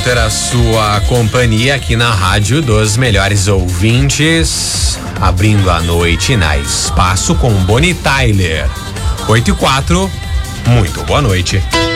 ter a sua companhia aqui na Rádio dos Melhores Ouvintes, abrindo a noite na Espaço com Bonnie Tyler. 8:04, muito boa noite.